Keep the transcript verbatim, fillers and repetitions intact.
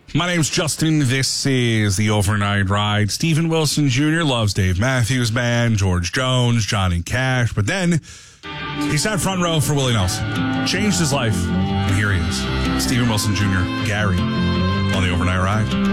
My name's Justin. This is the Overnight Ride. Stephen Wilson Junior loves Dave Matthews Band, George Jones, Johnny Cash, but then he sat front row for Willie Nelson. Changed his life, and here he is. Stephen Wilson Junior, Gary, on the Overnight Ride.